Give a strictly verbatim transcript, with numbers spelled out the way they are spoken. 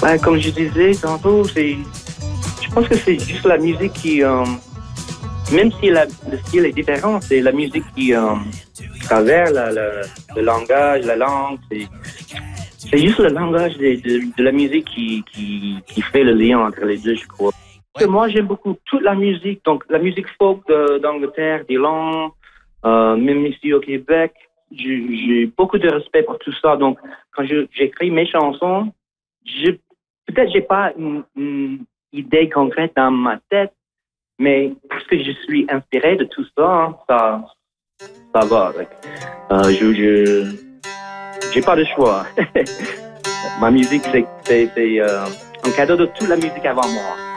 Ben, comme je disais tantôt, c'est, je pense que c'est juste la musique qui, euh, même si la, le style est différent, c'est la musique qui euh, travers la, la, le langage, la langue. C'est, c'est juste le langage de, de, de la musique qui, qui, qui fait le lien entre les deux, je crois. Parce que moi, j'aime beaucoup toute la musique, donc la musique folk de, d'Angleterre, d'Irlande, euh, même ici au Québec. J'ai, j'ai beaucoup de respect pour tout ça. Donc, quand je, j'écris mes chansons, je, peut-être j'ai pas une, une idée concrète dans ma tête, mais parce que je suis inspiré de tout ça, hein, ça, ça va. Like, euh, je, je, j'ai pas de choix. Ma musique, c'est, c'est, c'est euh, un cadeau de toute la musique avant moi.